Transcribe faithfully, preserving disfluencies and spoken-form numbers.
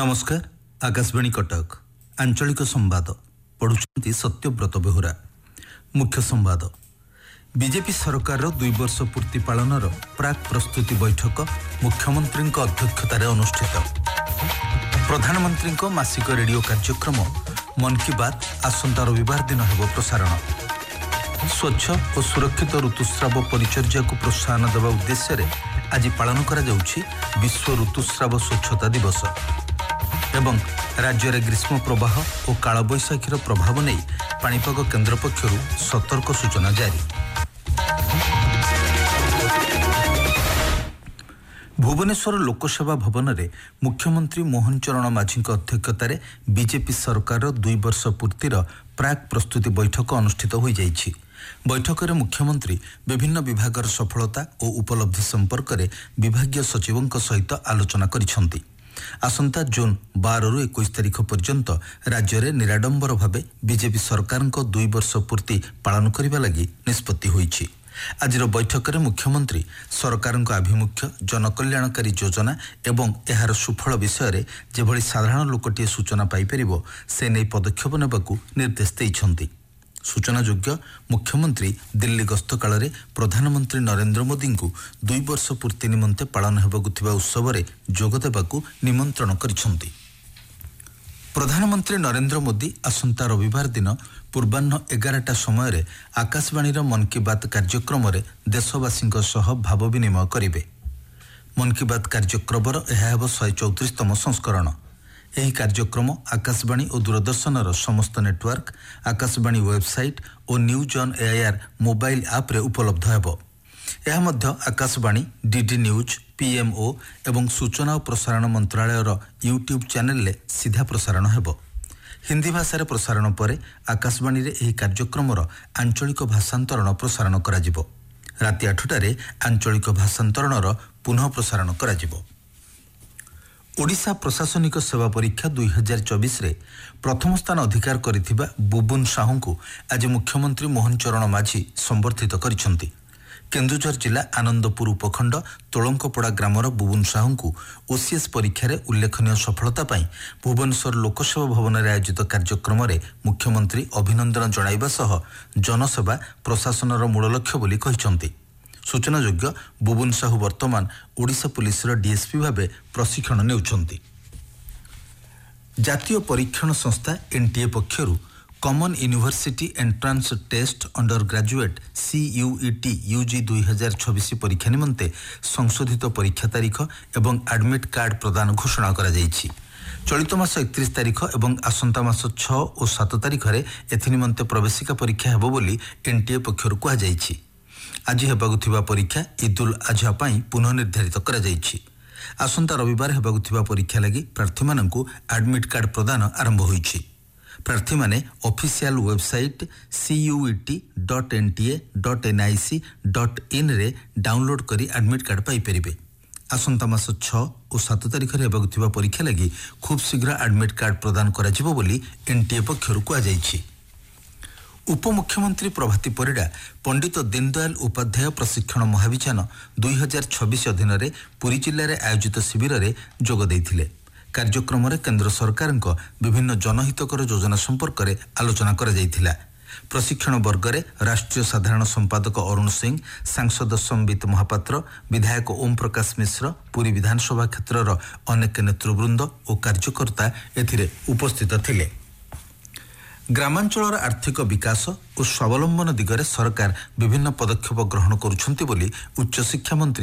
नमस्कार। आकाशवाणी कटक आंचलिक संवाद पढ़ुछंती सत्यव्रत बेहुरा। मुख्य संवाद। बीजेपी सरकार दुई वर्ष पूर्ति पालनर प्राक प्रस्तुति बैठक मुख्यमंत्री अध्यक्षतार अनुष्ठित। प्रधानमंत्री मासिक रेडियो कार्यक्रम मन की बात आसंता रविवार दिन हेब प्रसारण। स्वच्छ और सुरक्षित ऋतुस्राव परिचर्या को प्रोत्साहन देवा उद्देश्य आज पालन करा जाउछि विश्व ऋतुस्राव स्वच्छता दिवस। एवं राज्य में ग्रीष्म प्रवाह और कालबैशाखीर प्रभाव नहीं पाणीपाग केन्द्र पक्षर सतर्क सूचना जारी। भुवनेश्वर लोकसेवा भवन में मुख्यमंत्री मोहन चरण माझी अध्यक्षतार बीजेपी सरकार दुई वर्ष पूर्तिर प्राक प्रस्तुति बैठक अनुष्ठित हो जाइछि। बैठक में मुख्यमंत्री विभिन्न विभागर सफलता और उपलब्धि संपर्क में विभागीय सचिवों सहित आलोचना करिसेंति। आसंता जून बार रु इक्कीस तारीख पर्यंत राज्य में निराडंबर भावे बीजेपी सरकार दुई वर्ष पूर्ति पालन करने लगी निष्पत्ति होईछि। आजिर बैठक में मुख्यमंत्री सरकार आभिमुख्य जनकल्याणकारी योजना एवं यार सुफल विषय जेभली साधारण लोकटीए सूचना पाइपर से नहीं पदक्षेप नेबाकू निर्देश देइछन्ति। सूचनायोग्य मुख्यमंत्री दिल्ली गस्त काल में प्रधानमंत्री नरेंद्र मोदी को दुई वर्ष पूर्ति निमंते पालन होबाकू उत्सव में जोग देबाकू निमंत्रण करिसेंति। प्रधानमंत्री नरेंद्र मोदी आसंता रविवार दिन पूर्वाह्न एगारटा समय आकाशवाणी मन की बात कार्यक्रम में देशवासी भाव विनिमय करेंगे। मन की बात कार्यक्रम यह शहे चौतीसतम संस्करण। यह कार्यक्रम आकाशवाणी और दूरदर्शन समस्त नेटवर्क, आकाशवाणी वेबसाइट और न्यूज ऑन एआईआर मोबाइल आप रे उपलब्ध हेबो। यह मध्य आकाशवाणी, डीडी न्यूज, पीएमओ एवं सूचना और प्रसारण मंत्रालयर यूट्यूब चैनल ले सीधा प्रसारण हेबो। हिंदी भाषा प्रसारण पर आकाशवाणी रे यह कार्यक्रम आंचलिक भाषांतरण प्रसारण करा जिवो। राति आठटारे आंचलिक भाषांतरण पुनः प्रसारण करा जिवो। ओडिशा प्रशासनिक सेवा परीक्षा दुई हजार चौबीस रे प्रथम स्थान अधिकार करिथिबा बुबुन साहू को आज मुख्यमंत्री मोहन चरण माझी संबर्धित करिसेंति। केन्दुझर जिला आनंदपुर उपखंड तोलंकपड़ा ग्रामर बुबुन साहू को ओसीएस परीक्षा रे उल्लेखनीय सफलता पाई भुवनेश्वर लोकसेवा भवन में आयोजित कार्यक्रम में मुख्यमंत्री अभिनंदन जणाइबा सह जनसेवा प्रशासनर मूल लक्ष्य बोली कहिसेंति। सूचनायोग्य बुबुन साहू वर्तमान ओडिशा पुलिस डीएसपी भावे प्रशिक्षण नेउछंती। जातीय परीक्षण संस्था NTA पक्षरु common university entrance test under graduate CUET UG दुई हजार छब्बीस परीक्षा निमंते संशोधित परीक्षा तारीख एवं एडमिट कार्ड प्रदान घोषणा करा जाइछि। चलित मास एकतीस तारीख एवं आसंता मास छह और सात तारीख में एथिनिमंते प्रवेशिका परीक्षा हेबो बोली एनटीए पक्षरु कहा जाइछि। आज हेबाकू थिबा परीक्षा ईदुल आजहा पाई पुनः निर्धारित करा जाइछि। आसंता रविवार हेबाकू थिबा परीक्षा लगी प्रार्थी माननकू एडमिट कार्ड प्रदान आरंभ होईछि। प्रार्थी माने official website CUET dot NTA dot NIC dot in रे डाउनलोड करी एडमिट कार्ड पाई परिबे। आसंता मास छह और सात तारीख रे हेबाकू थिबा परीक्षा लगी खूब शीघ्र एडमिट कार्ड प्रदान करा जिवो बोली एनटीए पक्षरु कहा जाइछि। उपमुख्यमंत्री प्रभाती परिडा पंडित दीनदयाल उपाध्याय प्रशिक्षण महाभियान दुई हजार छब्बीस अधीन में पुरी जिले में आयोजित शिविर में जोग देइथिले। कार्यक्रम में केन्द्र सरकार विभिन्न जनहितकर योजना संपर्क में आलोचना करा जाइथिला। प्रशिक्षण वर्ग में राष्ट्रीय साधारण संपादक अरुण सिंह, सांसद संबित महापात्र, विधायक ओम प्रकाश मिश्र, पुरी विधानसभा क्षेत्र अनेक नेतृवृंद और कार्यकर्ता एथिरे उपस्थित थिले। ग्रामांचल आर्थिक विकास और स्वावलंबन दिगरे सरकार विभिन्न पदक्षेप ग्रहण करुछंती बोली उच्च शिक्षा मंत्री